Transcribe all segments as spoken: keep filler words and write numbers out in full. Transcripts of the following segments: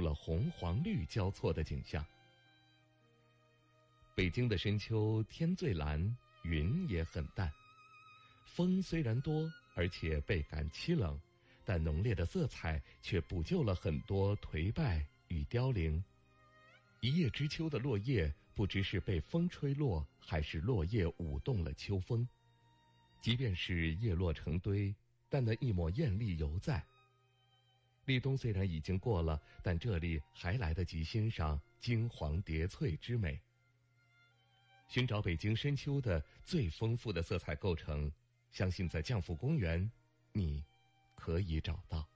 了红黄绿交错的景象。北京的深秋，天最蓝，云也很淡，风虽然多，而且倍感凄冷，但浓烈的色彩却补救了很多颓败与凋零。一叶知秋的落叶，不知是被风吹落，还是落叶舞动了秋风。即便是叶落成堆，但那一抹艳丽犹在。立冬虽然已经过了，但这里还来得及欣赏金黄叠翠之美。寻找北京深秋的最丰富的色彩构成，相信在降福公园，你可以找到。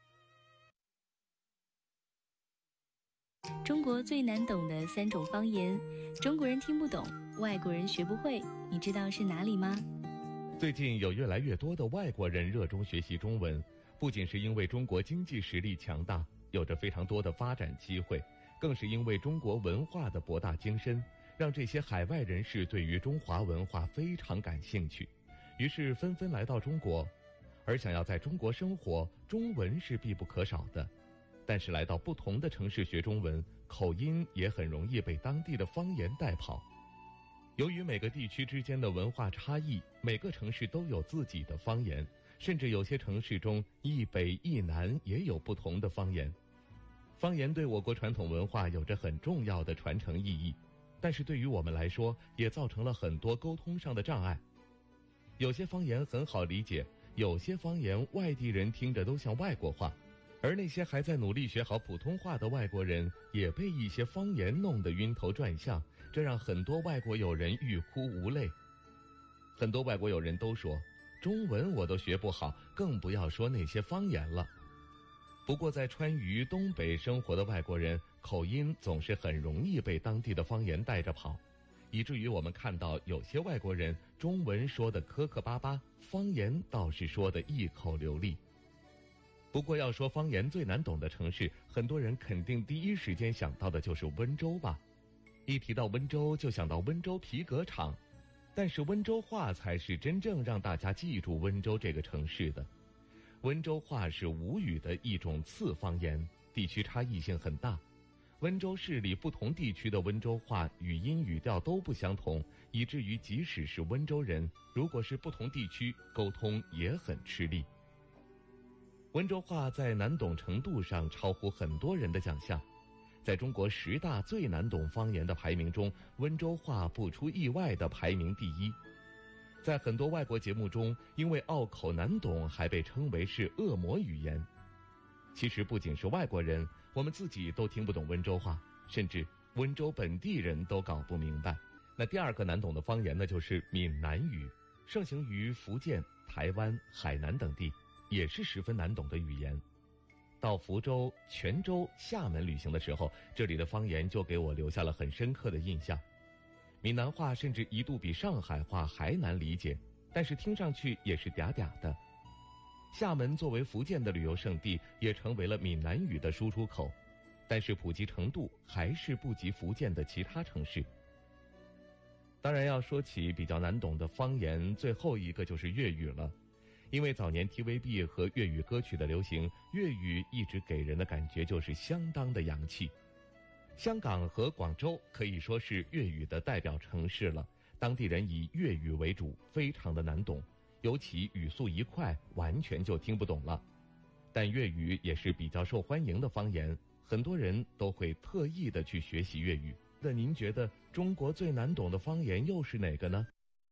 中国最难懂的三种方言，中国人听不懂，外国人学不会，你知道是哪里吗？ 最近有越来越多的外国人热衷学习中文，不仅是因为中国经济实力强大，有着非常多的发展机会，更是因为中国文化的博大精深，让这些海外人士对于中华文化非常感兴趣，于是纷纷来到中国。而想要在中国生活，中文是必不可少的。但是来到不同的城市学中文，口音也很容易被当地的方言带跑。由于每个地区之间的文化差异，每个城市都有自己的方言，甚至有些城市中一北一南也有不同的方言。方言对我国传统文化有着很重要的传承意义，但是对于我们来说，也造成了很多沟通上的障碍。有些方言很好理解，有些方言外地人听着都像外国话，而那些还在努力学好普通话的外国人，也被一些方言弄得晕头转向，这让很多外国友人欲哭无泪。很多外国友人都说，中文我都学不好，更不要说那些方言了。不过在川渝东北生活的外国人，口音总是很容易被当地的方言带着跑，以至于我们看到有些外国人中文说的磕磕巴巴，方言倒是说的一口流利。不过要说方言最难懂的城市，很多人肯定第一时间想到的就是温州吧。一提到温州，就想到温州皮革厂，但是温州话才是真正让大家记住温州这个城市的。温州话是吴语的一种次方言，地区差异性很大。温州市里不同地区的温州话语音语调都不相同，以至于即使是温州人，如果是不同地区，沟通也很吃力。温州话在难懂程度上超乎很多人的想象，在中国十大最难懂方言的排名中，温州话不出意外的排名第一。在很多外国节目中，因为拗口难懂，还被称为是恶魔语言。其实不仅是外国人，我们自己都听不懂温州话，甚至温州本地人都搞不明白。那第二个难懂的方言呢，就是闽南语，盛行于福建、台湾、海南等地，也是十分难懂的语言。到福州、泉州、厦门旅行的时候，这里的方言就给我留下了很深刻的印象。闽南话甚至一度比上海话还难理解，但是听上去也是嗲嗲的。厦门作为福建的旅游胜地，也成为了闽南语的输出口，但是普及程度还是不及福建的其他城市。当然要说起比较难懂的方言，最后一个就是粤语了。因为早年 T V B 和粤语歌曲的流行，粤语一直给人的感觉就是相当的洋气。香港和广州可以说是粤语的代表城市了，当地人以粤语为主，非常的难懂，尤其语速一快，完全就听不懂了。但粤语也是比较受欢迎的方言，很多人都会特意的去学习粤语。那您觉得中国最难懂的方言又是哪个呢？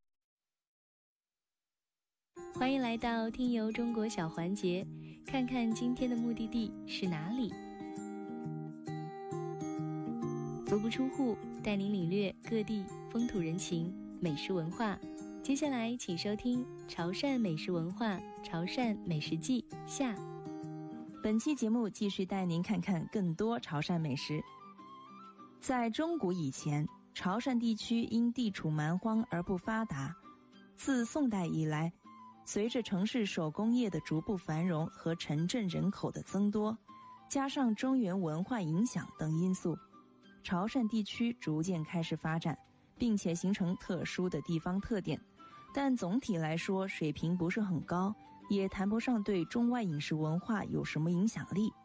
欢迎来到听游中国小环节，看看今天的目的地是哪里。足不出户，带您领略各地风土人情、美食文化。接下来请收听潮汕美食文化潮汕美食记下。 本期节目继续带您看看更多潮汕美食。在中古以前，潮汕地区因地处蛮荒而不发达。自宋代以来，随着城市手工业的逐步繁荣和城镇人口的增多，加上中原文化影响等因素，潮汕地区逐渐开始发展，并且形成特殊的地方特点，但总体来说水平不是很高，也谈不上对中外饮食文化有什么影响力。